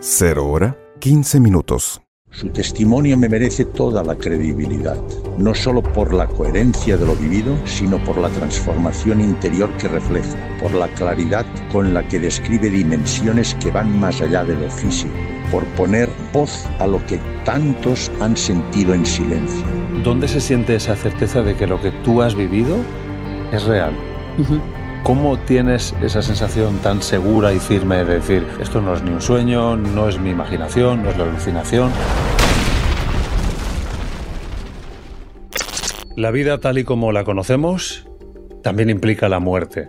0 hora, 15 minutos. Su testimonio me merece toda la credibilidad, no solo por la coherencia de lo vivido, sino por la transformación interior que refleja, por la claridad con la que describe dimensiones que van más allá de lo físico, por poner voz a lo que tantos han sentido en silencio. ¿Dónde se siente esa certeza de que lo que tú has vivido es real? ¿Cómo tienes esa sensación tan segura y firme de decir, esto no es ni un sueño, no es mi imaginación, no es la alucinación? La vida tal y como la conocemos también implica la muerte.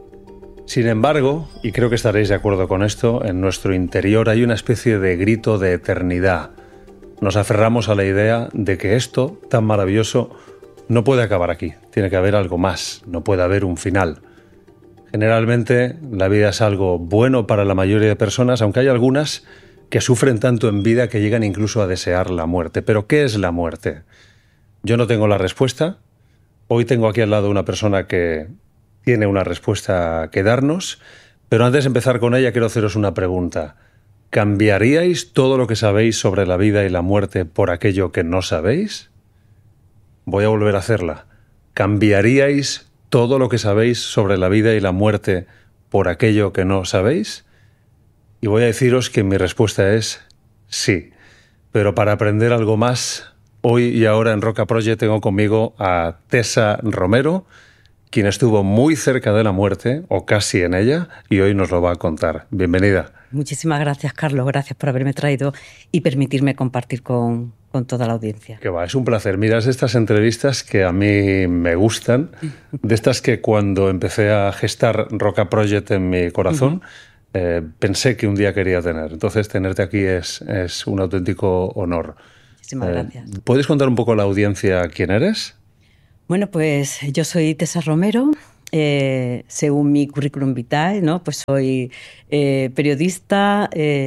Sin embargo, y creo que estaréis de acuerdo con esto, en nuestro interior hay una especie de grito de eternidad. Nos aferramos a la idea de que esto tan maravilloso no puede acabar aquí, tiene que haber algo más, no puede haber un final. Generalmente la vida es algo bueno para la mayoría de personas, aunque hay algunas que sufren tanto en vida que llegan incluso a desear la muerte. ¿Pero qué es la muerte? Yo no tengo la respuesta. Hoy tengo aquí al lado una persona que tiene una respuesta que darnos, pero antes de empezar con ella quiero haceros una pregunta. ¿Cambiaríais todo lo que sabéis sobre la vida y la muerte por aquello que no sabéis? Voy a volver a hacerla. ¿Cambiaríais todo lo que sabéis sobre la vida y la muerte por aquello que no sabéis? Y voy a deciros que mi respuesta es sí. Pero para aprender algo más, hoy y ahora en Roca Project tengo conmigo a Tessa Romero, quien estuvo muy cerca de la muerte, o casi en ella, y hoy nos lo va a contar. Bienvenida. Muchísimas gracias, Carlos. Gracias por haberme traído y permitirme compartir con toda la audiencia. Que va, es un placer. Mira, es de estas entrevistas que a mí me gustan, de estas que cuando empecé a gestar Roca Project en mi corazón, pensé que un día quería tener. Entonces, tenerte aquí es un auténtico honor. Muchísimas gracias. ¿Puedes contar un poco a la audiencia quién eres? Bueno, pues yo soy Tessa Romero. Según mi currículum vitae, ¿no? Pues soy periodista,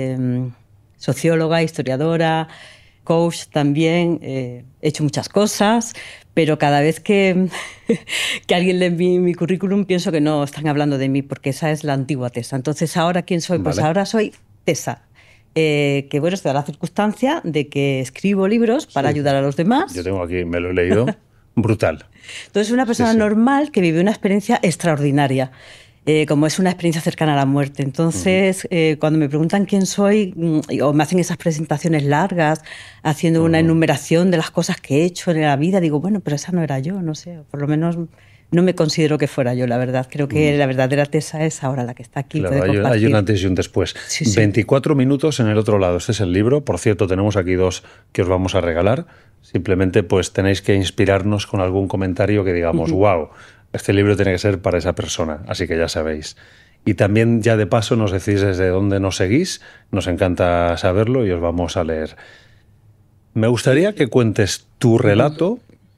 socióloga, historiadora, coach también. He hecho muchas cosas, pero cada vez que alguien lee mi currículum pienso que no están hablando de mí, porque esa es la antigua Tessa. Entonces, ¿ahora quién soy? Pues ahora soy Tessa. Que bueno, se da la circunstancia de que escribo libros para ayudar a los demás. Yo tengo aquí, me lo he leído. Brutal. Entonces, una persona normal que vive una experiencia extraordinaria, como es una experiencia cercana a la muerte. Entonces, cuando me preguntan quién soy, o me hacen esas presentaciones largas, haciendo una enumeración de las cosas que he hecho en la vida, digo, bueno, pero esa no era yo, no sé, por lo menos no me considero que fuera yo, la verdad. Creo que la verdadera Tessa es ahora la que está aquí. Claro, hay un antes y un después. Sí, sí. 24 minutos en el otro lado. Este es el libro. Por cierto, tenemos aquí 2 que os vamos a regalar. Simplemente pues tenéis que inspirarnos con algún comentario que digamos, wow, este libro tiene que ser para esa persona. Así que ya sabéis. Y también ya de paso nos decís desde dónde nos seguís. Nos encanta saberlo y os vamos a leer. Me gustaría que cuentes tu relato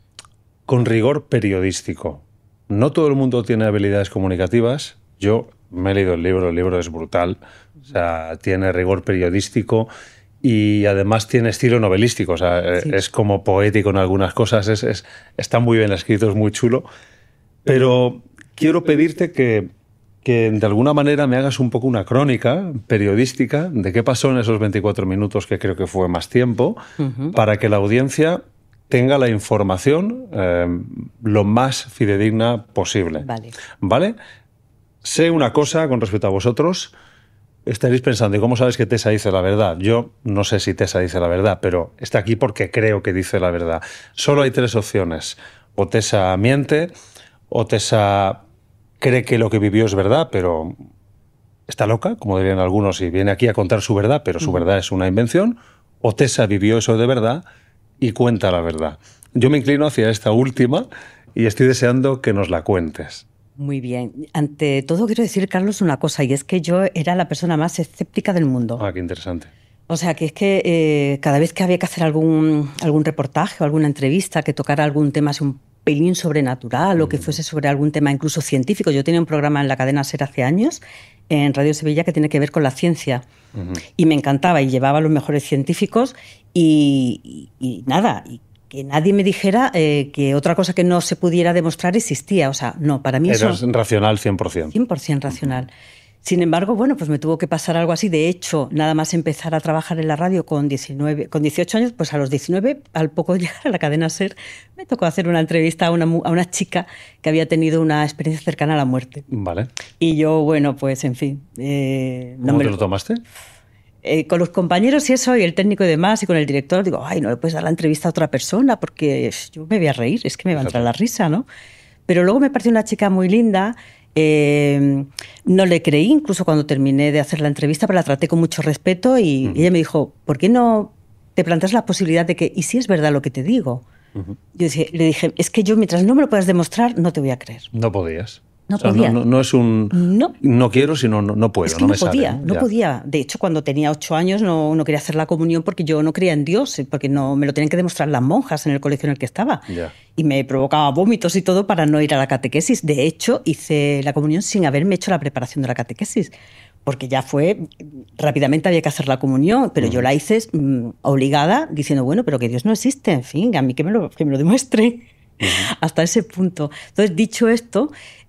con rigor periodístico. No todo el mundo tiene habilidades comunicativas. Yo me he leído el libro es brutal. O sea, tiene rigor periodístico y además tiene estilo novelístico. O sea, es como poético en algunas cosas. Está muy bien escrito, es muy chulo. Pero quiero pedirte que de alguna manera me hagas un poco una crónica periodística de qué pasó en esos 24 minutos, que creo que fue más tiempo, para que la audiencia tenga la información lo más fidedigna posible. ¿Vale? Sé una cosa con respecto a vosotros. Estaréis pensando, ¿y cómo sabes que Tessa dice la verdad? Yo no sé si Tessa dice la verdad, pero está aquí porque creo que dice la verdad. Solo hay 3 opciones. O Tessa miente, o Tessa cree que lo que vivió es verdad, pero está loca, como dirían algunos, y viene aquí a contar su verdad, pero su verdad es una invención. O Tessa vivió eso de verdad y cuenta la verdad. Yo me inclino hacia esta última y estoy deseando que nos la cuentes. Muy bien. Ante todo quiero decir, Carlos, una cosa, y es que yo era la persona más escéptica del mundo. Ah, qué interesante. O sea, que es que cada vez que había que hacer algún reportaje o alguna entrevista que tocara algún tema así un pelín sobrenatural o que fuese sobre algún tema incluso científico. Yo tenía un programa en la cadena SER hace años, en Radio Sevilla, que tiene que ver con la ciencia. Y me encantaba y llevaba a los mejores científicos y nada, y que nadie me dijera que otra cosa que no se pudiera demostrar existía. O sea, no, para mí Eras racional 100%. 100% racional. Sin embargo, bueno, pues me tuvo que pasar algo así. De hecho, nada más empezar a trabajar en la radio con 18 años, pues a los 19, al poco llegar a la cadena SER, me tocó hacer una entrevista a una chica que había tenido una experiencia cercana a la muerte. Vale. Y yo, bueno, pues en fin. ¿Cómo te lo tomaste? Con los compañeros y eso, y el técnico y demás, y con el director, digo, ay, no le puedes dar la entrevista a otra persona porque yo me voy a reír, es que me va a entrar la risa, ¿no? Pero luego me pareció una chica muy linda. No le creí, incluso cuando terminé de hacer la entrevista, pero la traté con mucho respeto y ella me dijo, ¿por qué no te planteas la posibilidad de que, y si es verdad lo que te digo? Yo le dije, es que yo mientras no me lo puedas demostrar, no te voy a creer. No podías. No podía. No es un no quiero, sino no puedo. Es que no me podía, sale. no podía. De hecho, cuando tenía 8 años no quería hacer la comunión porque yo no creía en Dios, porque no me lo tenían que demostrar las monjas en el colegio en el que estaba. Ya. Y me provocaba vómitos y todo para no ir a la catequesis. De hecho, hice la comunión sin haberme hecho la preparación de la catequesis, porque ya rápidamente había que hacer la comunión, pero yo la hice obligada, diciendo, bueno, pero que Dios no existe, en fin, a mí que me lo demuestre. Hasta ese punto. Entonces, dicho esto,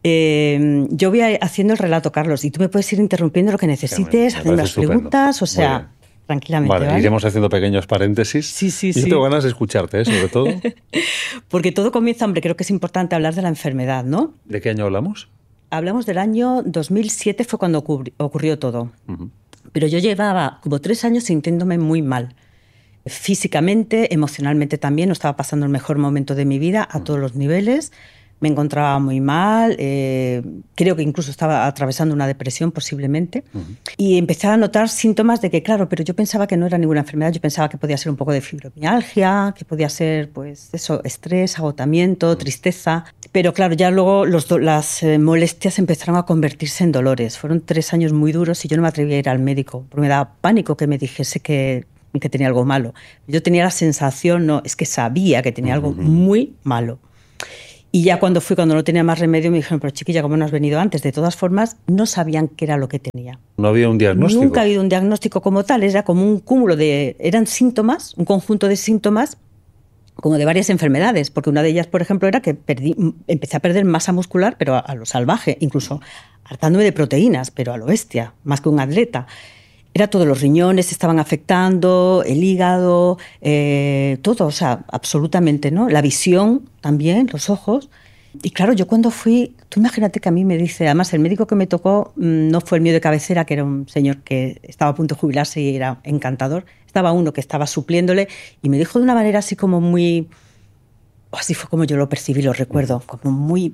yo voy haciendo el relato, Carlos, y tú me puedes ir interrumpiendo lo que necesites, haciendo las preguntas, o sea, tranquilamente. Vale, iremos haciendo pequeños paréntesis. Sí. Yo tengo ganas de escucharte, sobre todo. Porque todo comienza, hombre, creo que es importante hablar de la enfermedad, ¿no? ¿De qué año hablamos? Hablamos del año 2007, fue cuando ocurrió todo. Pero yo llevaba como 3 años sintiéndome muy mal. Físicamente, emocionalmente también, no estaba pasando el mejor momento de mi vida a todos los niveles. Me encontraba muy mal, creo que incluso estaba atravesando una depresión posiblemente. Y empecé a notar síntomas de que, claro, pero yo pensaba que no era ninguna enfermedad, yo pensaba que podía ser un poco de fibromialgia, que podía ser, pues, eso, estrés, agotamiento, tristeza. Pero claro, ya luego las molestias empezaron a convertirse en dolores. Fueron 3 años muy duros y yo no me atrevía a ir al médico, porque me daba pánico que me dijese que tenía algo malo. Yo tenía la sensación, no, es que sabía que tenía algo muy malo. Y ya cuando no tenía más remedio, me dijeron, pero chiquilla, ¿cómo no has venido antes? De todas formas, no sabían qué era lo que tenía. ¿No había un diagnóstico? Nunca ha habido un diagnóstico como tal, era como un cúmulo eran síntomas, un conjunto de síntomas como de varias enfermedades, porque una de ellas, por ejemplo, era que empecé a perder masa muscular, pero a lo salvaje, incluso hartándome de proteínas, pero a lo bestia, más que un atleta. Era todos los riñones, estaban afectando, el hígado, todo, o sea, absolutamente, ¿no? La visión también, los ojos. Y claro, yo cuando fui, tú imagínate que a mí me dice, además el médico que me tocó no fue el mío de cabecera, que era un señor que estaba a punto de jubilarse y era encantador, estaba uno que estaba supliéndole y me dijo de una manera así como muy, así fue como yo lo percibí, lo recuerdo, como muy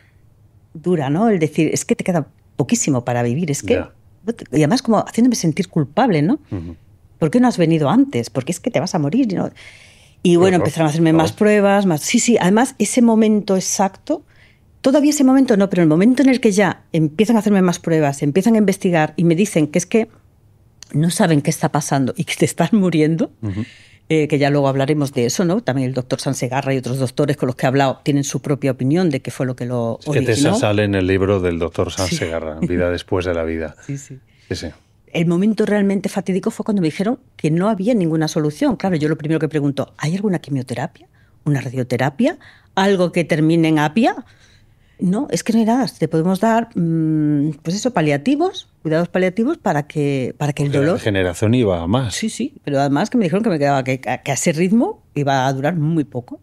dura, ¿no? El decir, es que te queda poquísimo para vivir, es que... Yeah. Y además como haciéndome sentir culpable, ¿no? ¿Por qué no has venido antes? Porque es que te vas a morir, ¿no? Y bueno, empezaron a hacerme más pruebas, más... Sí, además ese momento exacto, todavía ese momento no, pero el momento en el que ya empiezan a hacerme más pruebas, empiezan a investigar y me dicen que es que no saben qué está pasando y que te estás muriendo, que ya luego hablaremos de eso, ¿no? También el doctor Sansegarra y otros doctores con los que he hablado tienen su propia opinión de qué fue lo que lo originó. Que Tessa sale en el libro del doctor Sansegarra, Vida después de la vida. Sí. El momento realmente fatídico fue cuando me dijeron que no había ninguna solución. Claro, yo lo primero que pregunto, ¿hay alguna quimioterapia? ¿Una radioterapia? ¿Algo que termine en apia? No, es que no hay nada. Te podemos dar, pues eso, paliativos, cuidados paliativos para que el dolor... La generación iba a más. Sí, pero además que me dijeron que me quedaba que a ese ritmo iba a durar muy poco.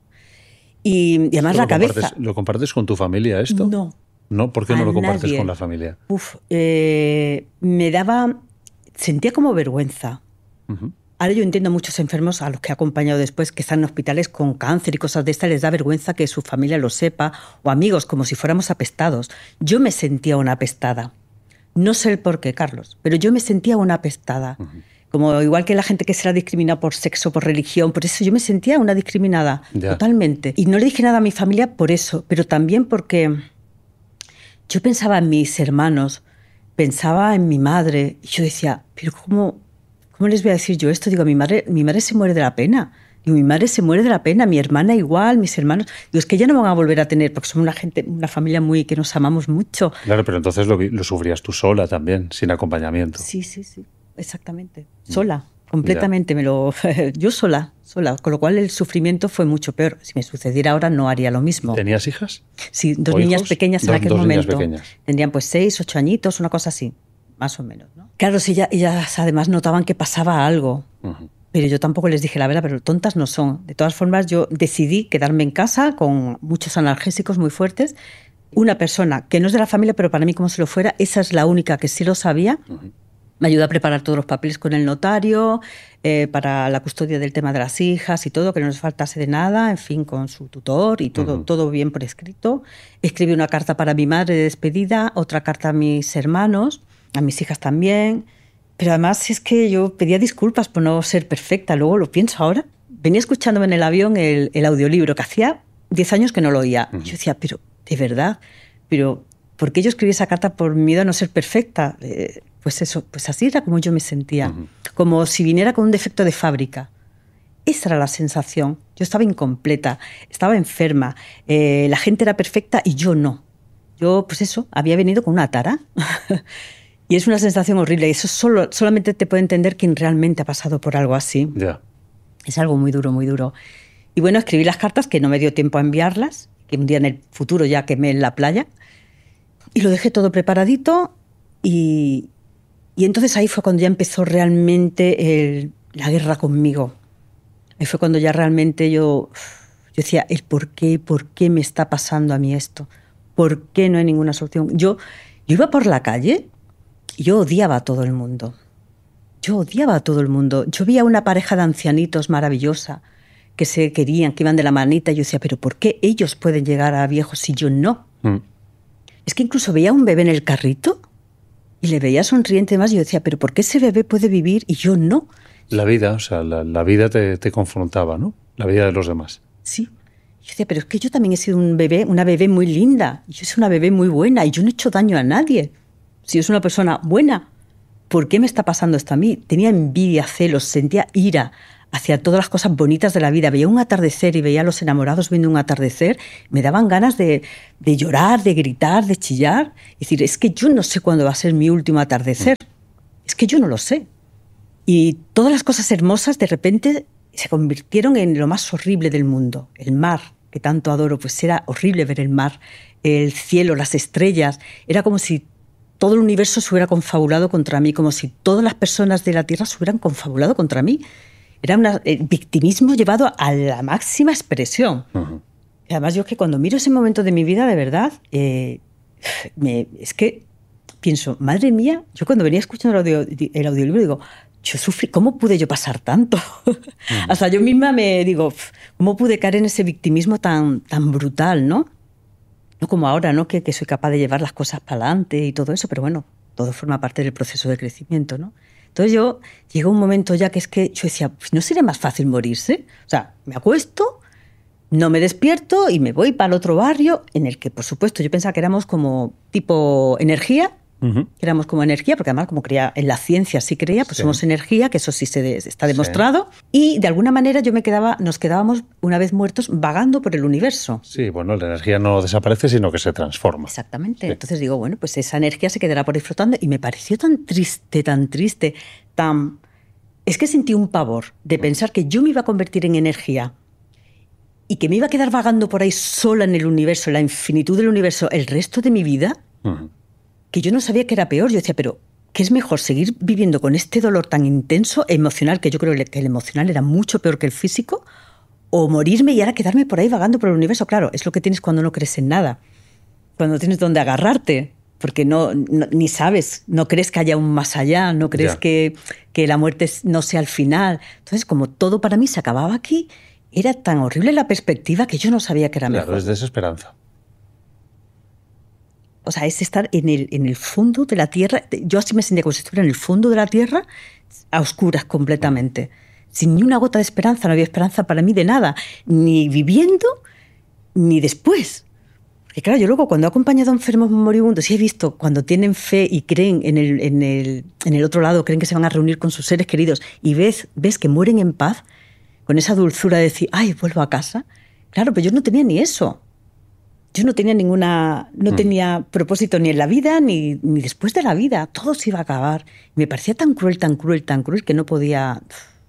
Y además la cabeza... ¿Lo compartes con tu familia esto? No, ¿por qué no lo compartes con la familia? Sentía como vergüenza. Ahora yo entiendo a muchos enfermos a los que he acompañado después que están en hospitales con cáncer y cosas de estas, les da vergüenza que su familia lo sepa, o amigos, como si fuéramos apestados. Yo me sentía una apestada. No sé el por qué, Carlos, pero yo me sentía una apestada. Como igual que la gente que será discriminada por sexo, por religión, por eso yo me sentía una discriminada, totalmente. Y no le dije nada a mi familia por eso, pero también porque yo pensaba en mis hermanos, pensaba en mi madre, y yo decía, pero ¿cómo les voy a decir yo esto? Digo, mi madre se muere de la pena. Digo, mi madre se muere de la pena, mi hermana igual, mis hermanos. Digo, es que ya no van a volver a tener, porque somos una familia muy que nos amamos mucho. Claro, pero entonces lo sufrías tú sola también, sin acompañamiento. Sí, exactamente. Sola, completamente. Yo sola. Con lo cual el sufrimiento fue mucho peor. Si me sucediera ahora no haría lo mismo. ¿Tenías hijas? Sí, 2 niñas pequeñas en aquel momento. Niñas pequeñas. Tendrían pues 6, 8 añitos, una cosa así. más o menos, ¿no? Claro, sí, ellas además notaban que pasaba algo. Pero yo tampoco les dije la verdad, pero tontas no son. De todas formas, yo decidí quedarme en casa con muchos analgésicos muy fuertes. Una persona que no es de la familia, pero para mí como si lo fuera, esa es la única que sí lo sabía. Me ayudó a preparar todos los papeles con el notario, para la custodia del tema de las hijas y todo, que no nos faltase de nada, en fin, con su tutor y todo bien por escrito. Escribí una carta para mi madre de despedida, otra carta a mis hermanos, a mis hijas también. Pero además es que yo pedía disculpas por no ser perfecta. Luego lo pienso ahora. Venía escuchándome en el avión el audiolibro, que hacía 10 años que no lo oía. Y yo decía, pero, ¿de verdad? Pero, ¿por qué yo escribí esa carta por miedo a no ser perfecta? Pues eso, pues así era como yo me sentía. Como si viniera con un defecto de fábrica. Esa era la sensación. Yo estaba incompleta, estaba enferma. La gente era perfecta y yo no. Yo, pues eso, había venido con una tara. Y es una sensación horrible. Y eso solamente te puede entender quien realmente ha pasado por algo así. Ya. Es algo muy duro, muy duro. Y bueno, escribí las cartas, que no me dio tiempo a enviarlas, que un día en el futuro ya quemé en la playa. Y lo dejé todo preparadito. Y entonces ahí fue cuando ya empezó realmente la guerra conmigo. Ahí fue cuando ya realmente yo decía, el por qué me está pasando a mí esto. ¿Por qué no hay ninguna solución? Yo iba por la calle. Yo odiaba a todo el mundo. Yo veía una pareja de ancianitos maravillosa que se querían, que iban de la manita. Y yo decía, ¿pero por qué ellos pueden llegar a viejos si yo no? Es que incluso veía a un bebé en el carrito y le veía sonriente y demás. Y yo decía, ¿pero por qué ese bebé puede vivir y yo no? La vida, o sea, la vida te confrontaba, ¿no? La vida de los demás. Sí. Yo decía, pero es que yo también he sido una bebé muy linda. Yo soy una bebé muy buena y yo no he hecho daño a nadie. Si yo soy una persona buena, ¿por qué me está pasando esto a mí? Tenía envidia, celos, sentía ira hacia todas las cosas bonitas de la vida. Veía un atardecer y veía a los enamorados viendo un atardecer. Me daban ganas de llorar, de gritar, de chillar. Es decir, es que yo no sé cuándo va a ser mi último atardecer. Es que yo no lo sé. Y todas las cosas hermosas de repente se convirtieron en lo más horrible del mundo. El mar, que tanto adoro, pues era horrible ver el mar. El cielo, las estrellas. Era como si todo el universo se hubiera confabulado contra mí, como si todas las personas de la Tierra se hubieran confabulado contra mí. Era un victimismo llevado a la máxima expresión. Y además yo es que cuando miro ese momento de mi vida, de verdad, es que pienso, madre mía, yo cuando venía escuchando el audiolibro digo, yo sufrí, ¿cómo pude yo pasar tanto? Hasta yo misma me digo, ¿cómo pude caer en ese victimismo tan brutal, ¿no? No como ahora, ¿no? Que soy capaz de llevar las cosas para adelante y todo eso, pero bueno, todo forma parte del proceso de crecimiento, ¿no? Entonces llegó un momento ya que es que yo decía, pues ¿no sería más fácil morirse? O sea, me acuesto, no me despierto y me voy para el otro barrio en el que, por supuesto, yo pensaba que éramos como tipo energía, éramos como energía, porque además como creía en la ciencia, sí creía, pues somos energía, que eso sí está demostrado. Y de alguna manera nos quedábamos una vez muertos vagando por el universo. Sí, bueno, la energía no desaparece, sino que se transforma. Exactamente. Sí. Entonces digo, bueno, pues esa energía se quedará por ahí flotando y me pareció tan triste, es que sentí un pavor de pensar que yo me iba a convertir en energía y que me iba a quedar vagando por ahí sola en el universo, en la infinitud del universo, el resto de mi vida. Que yo no sabía que era peor. Yo decía, pero ¿qué es mejor? ¿Seguir viviendo con este dolor tan intenso, emocional, que yo creo que el emocional era mucho peor que el físico? ¿O morirme y ahora quedarme por ahí vagando por el universo? Claro, es lo que tienes cuando no crees en nada. Cuando tienes donde agarrarte. Porque ni sabes, no crees que haya un más allá, no crees que la muerte no sea el final. Entonces, como todo para mí se acababa aquí, era tan horrible la perspectiva que yo no sabía que era mejor. Claro, es desesperanza. O sea, es estar en el fondo de la tierra. Yo así me sentía como si estuviera en el fondo de la tierra, a oscuras completamente. Sin ni una gota de esperanza, no había esperanza para mí de nada. Ni viviendo, ni después. Porque claro, yo luego cuando he acompañado a enfermos moribundos y he visto cuando tienen fe y creen en el otro lado, creen que se van a reunir con sus seres queridos y ves que mueren en paz, con esa dulzura de decir, ay, vuelvo a casa. Claro, pero yo no tenía ni eso. Yo no tenía no tenía propósito ni en la vida ni después de la vida. Todo se iba a acabar. Me parecía tan cruel que no podía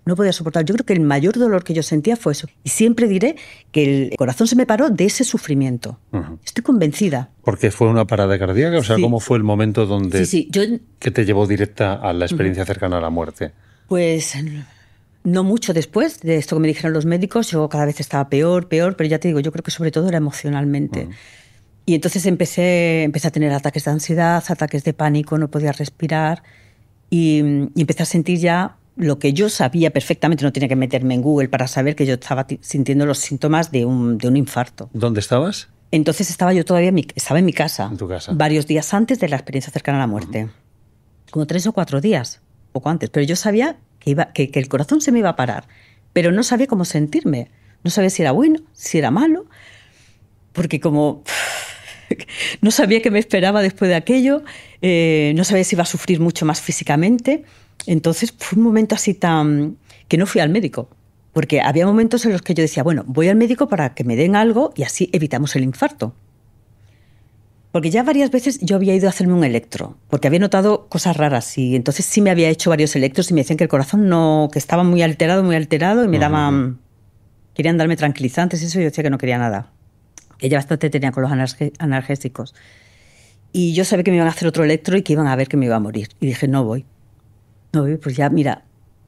No podía soportar. Yo creo que el mayor dolor que yo sentía fue eso. Y siempre diré que el corazón se me paró de ese sufrimiento. Estoy convencida. ¿Porque fue una parada cardíaca? O sea, ¿cómo fue el momento donde que te llevó directa a la experiencia cercana a la muerte? Pues no mucho después de esto que me dijeron los médicos. Yo cada vez estaba peor, pero ya te digo, yo creo que sobre todo era emocionalmente. Y entonces empecé a tener ataques de ansiedad, ataques de pánico, no podía respirar y empecé a sentir ya lo que yo sabía perfectamente, no tenía que meterme en Google para saber que yo estaba sintiendo los síntomas de un infarto. ¿Dónde estabas? Entonces estaba yo todavía estaba en mi casa. ¿En tu casa? Varios días antes de la experiencia cercana a la muerte. Como 3 o 4 días, poco antes. Pero yo sabía que el corazón se me iba a parar, pero no sabía cómo sentirme. No sabía si era bueno, si era malo, porque como no sabía qué me esperaba después de aquello, no sabía si iba a sufrir mucho más físicamente. Entonces fue un momento así tan... que no fui al médico, porque había momentos en los que yo decía, bueno, voy al médico para que me den algo y así evitamos el infarto. Porque ya varias veces yo había ido a hacerme un electro, porque había notado cosas raras y entonces sí me había hecho varios electros y me decían que el corazón no, que estaba muy alterado y me daban... Querían darme tranquilizantes y eso, y yo decía que no quería nada. Ella bastante tenía con los analgésicos. Y yo sabía que me iban a hacer otro electro y que iban a ver que me iba a morir. Y dije, no voy, pues ya, mira,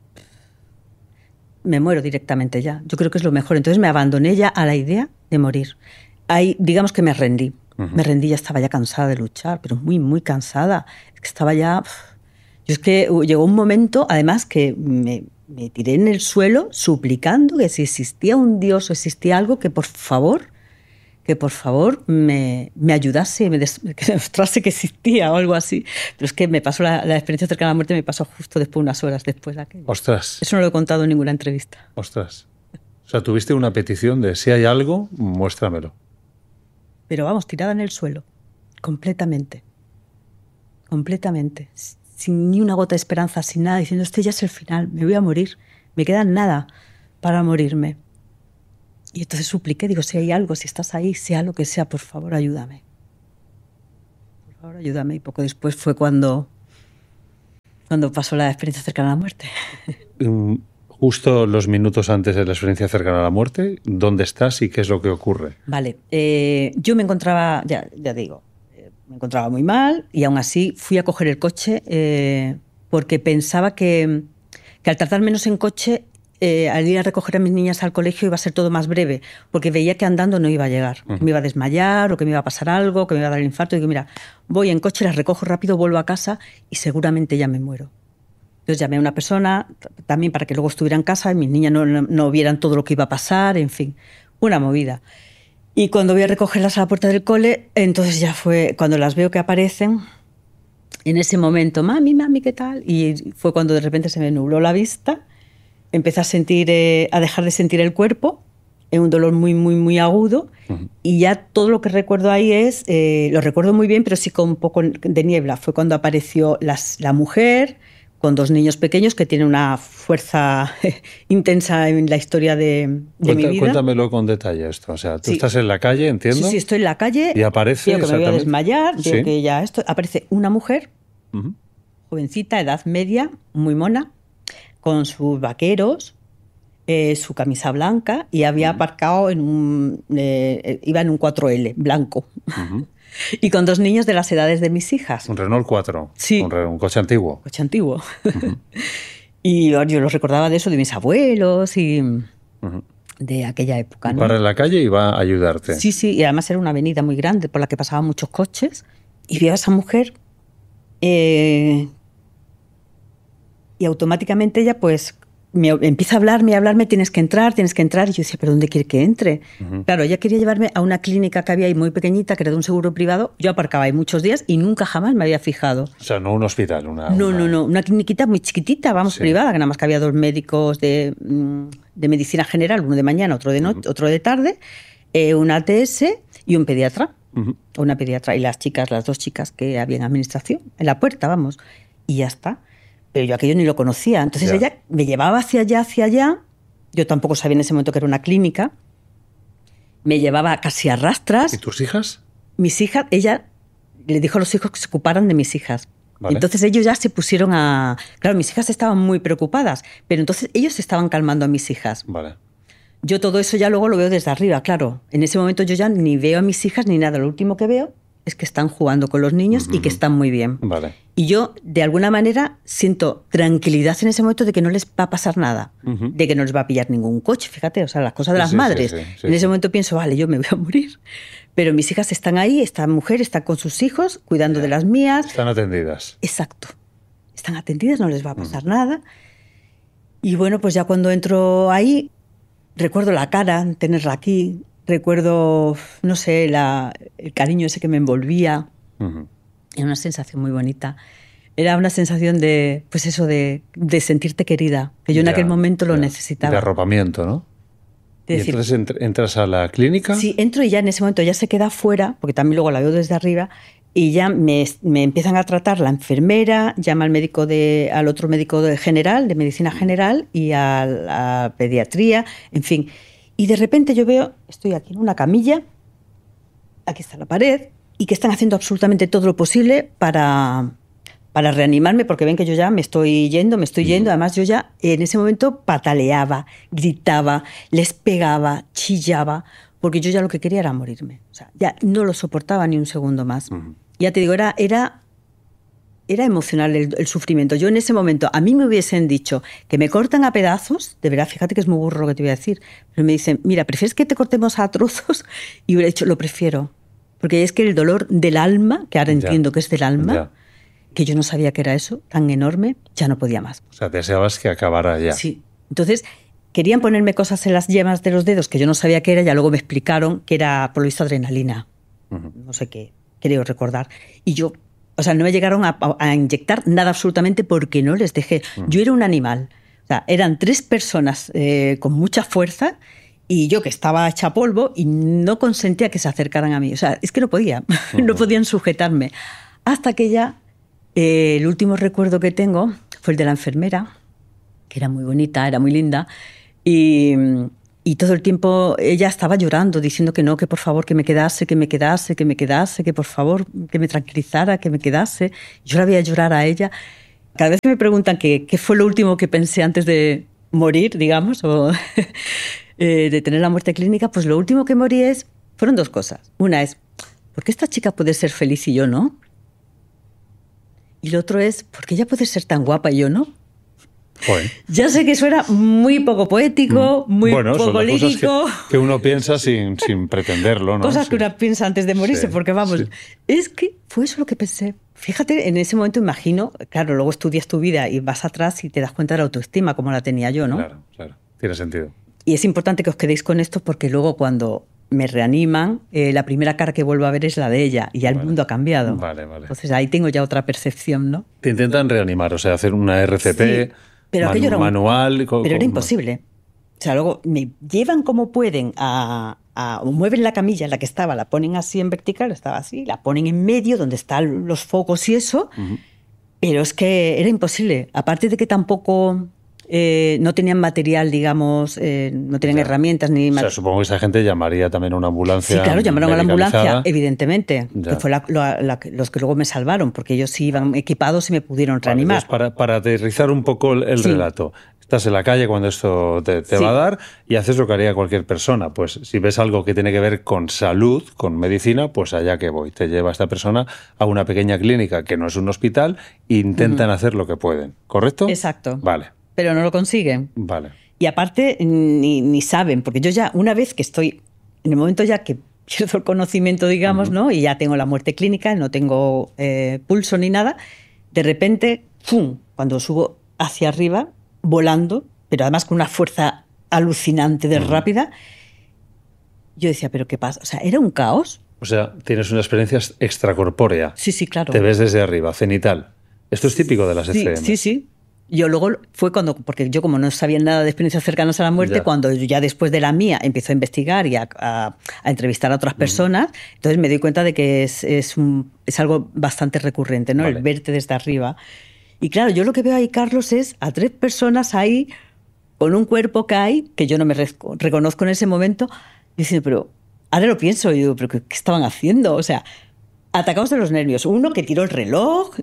me muero directamente ya. Yo creo que es lo mejor. Entonces me abandoné ya a la idea de morir. Ahí, digamos que me rendí. Me rendí, ya estaba ya cansada de luchar, pero muy, muy cansada. Es que estaba ya... Yo es que llegó un momento, además, que me tiré en el suelo suplicando que si existía un Dios o existía algo que por favor me ayudase, que demostrase que existía o algo así. Pero es que me pasó la experiencia cercana a la muerte, me pasó justo después, unas horas después de aquello. ¡Ostras! Eso no lo he contado en ninguna entrevista. ¡Ostras! O sea, tuviste una petición de si hay algo, muéstramelo. Pero vamos, tirada en el suelo, completamente. Completamente. Sin ni una gota de esperanza, sin nada, diciendo, este ya es el final, me voy a morir, me queda nada para morirme. Y entonces supliqué, digo, si hay algo, si estás ahí, sea lo que sea, por favor, ayúdame. Por favor, ayúdame. Y poco después fue cuando pasó la experiencia cercana a la muerte. Justo los minutos antes de la experiencia cercana a la muerte, ¿dónde estás y qué es lo que ocurre? Vale, yo me encontraba, ya digo, me encontraba muy mal y aún así fui a coger el coche porque pensaba que al tardar menos en coche, al ir a recoger a mis niñas al colegio iba a ser todo más breve, porque veía que andando no iba a llegar, que me iba a desmayar o que me iba a pasar algo, que me iba a dar el infarto. Y digo, mira, voy en coche, las recojo rápido, vuelvo a casa y seguramente ya me muero. Entonces llamé a una persona también para que luego estuviera en casa y mis niñas no vieran todo lo que iba a pasar, en fin, una movida. Y cuando voy a recogerlas a la puerta del cole, entonces ya fue cuando las veo que aparecen, en ese momento, mami, ¿qué tal? Y fue cuando de repente se me nubló la vista, empecé a dejar de sentir el cuerpo, un dolor muy, muy, muy agudo, y ya todo lo que recuerdo ahí lo recuerdo muy bien, pero sí con un poco de niebla. Fue cuando apareció la mujer con 2 niños pequeños que tienen una fuerza intensa en la historia de mi vida. Cuéntamelo con detalle esto. O sea, tú estás en la calle, entiendo. Sí, estoy en la calle. Y aparece. Veo que me voy a desmayar. Veo que ya aparece una mujer, jovencita, edad media, muy mona, con sus vaqueros, su camisa blanca y había aparcado iba en un 4L blanco. Y con 2 niños de las edades de mis hijas. Un Renault 4. Sí. Un coche antiguo. Coche antiguo. Y yo los recordaba de eso, de mis abuelos y de aquella época, ¿no? Para en la calle y va a ayudarte. Sí, y además era una avenida muy grande por la que pasaban muchos coches. Y vi a esa mujer y automáticamente ella pues me empieza a hablarme, tienes que entrar. Y yo decía, ¿pero dónde quiere que entre? Claro, ella quería llevarme a una clínica que había ahí muy pequeñita, que era de un seguro privado. Yo aparcaba ahí muchos días y nunca jamás me había fijado. O sea, no un hospital. No, una cliniquita muy chiquitita, privada, que nada más que había 2 médicos de medicina general, uno de mañana, otro de noche, otro de tarde, una ATS y un pediatra. Una pediatra y las 2 chicas que había en administración, en la puerta, y ya está. Pero yo aquello ni lo conocía. Entonces ella me llevaba hacia allá. Yo tampoco sabía en ese momento que era una clínica. Me llevaba casi a rastras. ¿Y tus hijas? Mis hijas, ella le dijo a los hijos que se ocuparan de mis hijas. Vale. Entonces ellos ya se pusieron a... Claro, mis hijas estaban muy preocupadas, pero entonces ellos estaban calmando a mis hijas. Vale. Yo todo eso ya luego lo veo desde arriba, claro. En ese momento yo ya ni veo a mis hijas ni nada. Lo último que veo es que están jugando con los niños y que están muy bien. Vale. Y yo, de alguna manera, siento tranquilidad en ese momento de que no les va a pasar nada, de que no les va a pillar ningún coche, fíjate, o sea, las cosas de las madres. En ese momento pienso, vale, yo me voy a morir. Pero mis hijas están ahí, esta mujer está con sus hijos, cuidando de las mías. Están atendidas. Exacto. Están atendidas, no les va a pasar nada. Y bueno, pues ya cuando entro ahí, recuerdo la cara, tenerla aquí, recuerdo, no sé, el cariño ese que me envolvía. Era una sensación muy bonita. Era una sensación de, pues eso, de sentirte querida, que yo en aquel momento lo necesitaba. De arropamiento, ¿no? ¿Y entonces entras a la clínica? Sí, entro y ya en ese momento ya se queda fuera, porque también luego la veo desde arriba, y ya me empiezan a tratar la enfermera, llama al otro médico general, de medicina general, y a la pediatría, en fin. Y de repente yo veo, estoy aquí en una camilla, aquí está la pared, y que están haciendo absolutamente todo lo posible para reanimarme, porque ven que yo ya me estoy yendo. Además, yo ya en ese momento pataleaba, gritaba, les pegaba, chillaba, porque yo ya lo que quería era morirme. O sea, ya no lo soportaba ni un segundo más. Ya te digo, era emocional el sufrimiento. Yo en ese momento, a mí me hubiesen dicho que me cortan a pedazos, de verdad, fíjate que es muy burro lo que te voy a decir, pero me dicen, mira, ¿prefieres que te cortemos a trozos? Y hubiera dicho, lo prefiero. Porque es que el dolor del alma, que ahora entiendo que es del alma, que yo no sabía que era eso, tan enorme, ya no podía más. O sea, deseabas que acabara ya. Sí. Entonces, querían ponerme cosas en las yemas de los dedos que yo no sabía qué era, ya luego me explicaron que era, por lo visto, adrenalina. No sé qué, creo recordar. Y yo, o sea, no me llegaron a inyectar nada absolutamente porque no les dejé. Yo era un animal. O sea, eran 3 personas con mucha fuerza y yo que estaba hecha polvo y no consentía que se acercaran a mí. O sea, es que no podía, no podían sujetarme. Hasta que ya... el último recuerdo que tengo fue el de la enfermera, que era muy bonita, era muy linda, y todo el tiempo ella estaba llorando, diciendo que no, que por favor, que me quedase, que por favor, que me tranquilizara, que me quedase. Yo la veía llorar a ella. Cada vez que me preguntan qué fue lo último que pensé antes de morir, digamos, o de tener la muerte clínica, pues lo último que morí fueron 2 cosas. Una es, ¿por qué esta chica puede ser feliz y yo no? Y lo otro es, ¿por qué ella puede ser tan guapa y yo no? Joder. Ya sé que eso era muy poco poético, muy poco lírico. Que uno piensa sin pretenderlo, ¿no? Cosas que uno piensa antes de morirse, porque vamos, sí. Es que fue eso lo que pensé. Fíjate, en ese momento imagino, claro, luego estudias tu vida y vas atrás y te das cuenta de la autoestima, como la tenía yo, ¿no? Claro, tiene sentido. Y es importante que os quedéis con esto porque luego cuando me reaniman, la primera cara que vuelvo a ver es la de ella y ya el mundo ha cambiado. Vale. Entonces ahí tengo ya otra percepción, ¿no? Te intentan reanimar, o sea, hacer una RCP, sí, pero aquello era manual... Pero era imposible. O sea, luego me llevan como pueden o mueven la camilla en la que estaba, la ponen así en vertical, estaba así, la ponen en medio donde están los focos y eso, pero es que era imposible. Aparte de que tampoco... no tenían material, digamos, no tenían herramientas ni... O sea, supongo que esa gente llamaría también a una ambulancia. Sí, claro, llamaron a la ambulancia, evidentemente, que fue los que luego me salvaron, porque ellos sí iban equipados y me pudieron reanimar. Entonces, para aterrizar un poco el relato, estás en la calle cuando esto te va a dar y haces lo que haría cualquier persona. Pues si ves algo que tiene que ver con salud, con medicina, pues allá que voy. Te lleva esta persona a una pequeña clínica que no es un hospital e intentan hacer lo que pueden, ¿correcto? Exacto. Vale. Pero no lo consiguen. Vale. Y aparte ni saben, porque yo ya, una vez que estoy, en el momento ya que pierdo el conocimiento, digamos, ¿no? Y ya tengo la muerte clínica, no tengo pulso ni nada, de repente, ¡pum!, cuando subo hacia arriba, volando, pero además con una fuerza alucinante de rápida, yo decía, ¿pero qué pasa? O sea, ¿era un caos? O sea, tienes una experiencia extracorpórea. Sí, claro. Te ves desde arriba, cenital. Esto es típico de las ECM. Sí. Yo luego fue porque yo como no sabía nada de experiencias cercanas a la muerte, cuando ya después de la mía empiezo a investigar y a entrevistar a otras personas, entonces me doy cuenta de que es algo bastante recurrente, ¿no? Vale. El verte desde arriba. Y claro, yo lo que veo ahí, Carlos, es a 3 personas ahí con un cuerpo que yo no me reconozco en ese momento, diciendo, pero ahora lo pienso, y digo, ¿pero qué estaban haciendo? O sea, Atacados de los nervios. Uno que tiró el reloj,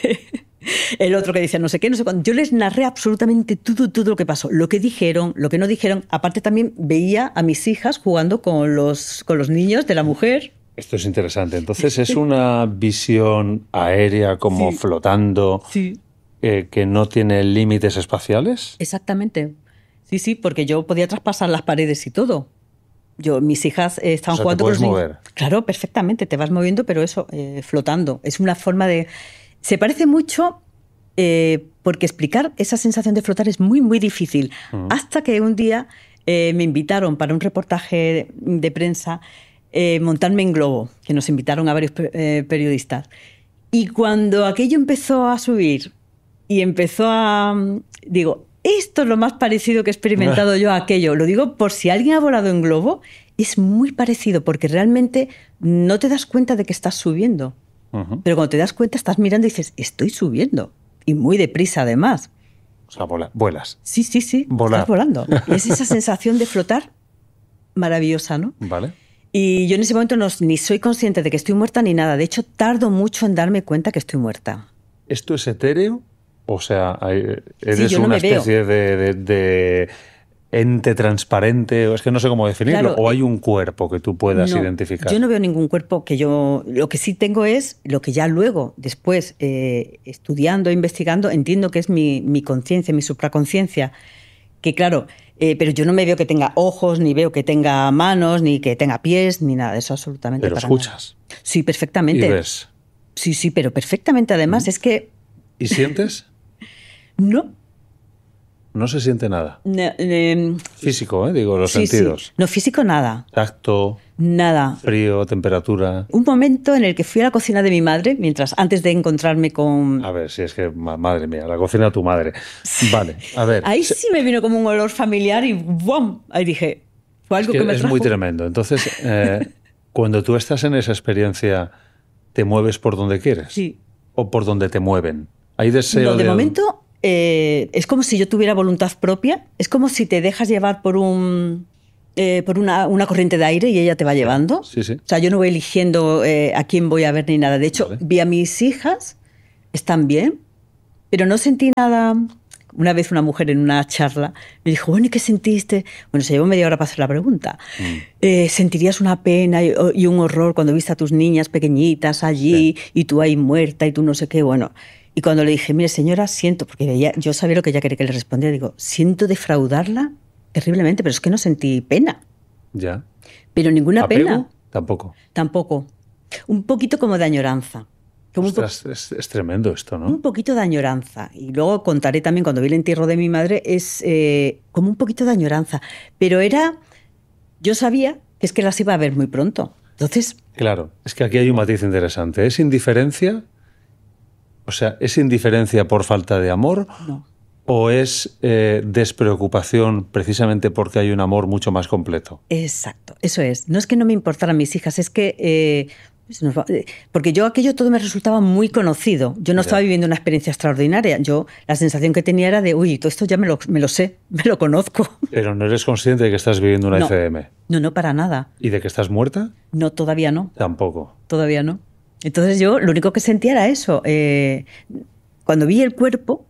el otro que decía no sé qué, no sé cuándo. Yo les narré absolutamente todo lo que pasó, lo que dijeron, lo que no dijeron. Aparte también veía a mis hijas jugando con los niños de la mujer. Esto es interesante. Entonces, ¿es una visión aérea como flotando que no tiene límites espaciales? Exactamente. Sí, porque yo podía traspasar las paredes y todo. Mis hijas estaban jugando con los niños. ¿Te puedes mover? Claro, perfectamente. Te vas moviendo, pero eso, flotando. Es una forma de... Se parece mucho porque explicar esa sensación de flotar es muy, muy difícil. Hasta que un día me invitaron para un reportaje de prensa montarme en globo, que nos invitaron a varios periodistas. Y cuando aquello empezó a subir y empezó a... Digo, esto es lo más parecido que he experimentado yo a aquello. Lo digo por si alguien ha volado en globo, es muy parecido porque realmente no te das cuenta de que estás subiendo. Pero cuando te das cuenta estás mirando y dices, estoy subiendo. Y muy deprisa además. O sea, vuelas. Sí. Estás volando. Y es esa sensación de flotar maravillosa, ¿no? Vale. Y yo en ese momento ni soy consciente de que estoy muerta ni nada. De hecho, tardo mucho en darme cuenta que estoy muerta. ¿Esto es etéreo? O sea, ¿eres una especie de ente transparente? Es que no sé cómo definirlo. Claro, ¿o hay un cuerpo que tú puedas identificar? Yo no veo ningún cuerpo que yo... Lo que sí tengo es lo que ya luego, después, estudiando, investigando, entiendo que es mi conciencia, mi supraconciencia. Que claro... pero yo no me veo que tenga ojos, ni veo que tenga manos, ni que tenga pies, ni nada de eso absolutamente. ¿Pero escuchas? Nada. Sí, perfectamente. ¿Y ves? Sí, pero perfectamente además. Es que... ¿Y sientes? No. No se siente nada. Físico, digo, los sentidos. Sí. No, físico nada. Tacto. Nada. Frío, temperatura. Un momento en el que fui a la cocina de mi madre, antes de encontrarme con... A ver, si es que, madre mía, la cocina de tu madre. Vale, a ver. Ahí sí me vino como un olor familiar y ¡bum! Ahí dije, fue algo que me trajo. Es muy tremendo. Entonces, cuando tú estás en esa experiencia, ¿te mueves por donde quieres? Sí. ¿O por donde te mueven? ¿Hay deseo de momento... es como si yo tuviera voluntad propia, es como si te dejas llevar por una corriente de aire y ella te va llevando. Sí. O sea, yo no voy eligiendo a quién voy a ver ni nada. De hecho, vi a mis hijas, están bien, pero no sentí nada. Una vez una mujer en una charla me dijo, bueno, ¿y qué sentiste? Bueno, se llevó media hora para hacer la pregunta. ¿Sentirías una pena y un horror cuando viste a tus niñas pequeñitas allí y tú ahí muerta y tú no sé qué? Bueno... Y cuando le dije, mire señora, siento, porque yo sabía lo que ella quería que le respondiera, digo, siento defraudarla terriblemente, pero es que no sentí pena. Ya. Pero ninguna pena. Tampoco. Un poquito como de añoranza. Ostras, es tremendo esto, ¿no? Un poquito de añoranza. Y luego contaré también, cuando vi el entierro de mi madre, es como un poquito de añoranza. Pero yo sabía que es que las iba a ver muy pronto. Entonces... Claro, es que aquí hay un matiz interesante. ¿Es indiferencia? O sea, ¿es indiferencia por falta de amor? No. ¿O es despreocupación precisamente porque hay un amor mucho más completo? Exacto, eso es. No es que no me importaran mis hijas, es que... porque yo aquello todo me resultaba muy conocido. Yo no estaba viviendo una experiencia extraordinaria. La sensación que tenía era de, uy, todo esto ya me lo sé, me lo conozco. Pero no eres consciente de que estás viviendo una ICM. No, para nada. ¿Y de que estás muerta? No, todavía no. Tampoco. Todavía no. Entonces yo lo único que sentía era eso. Cuando vi el cuerpo,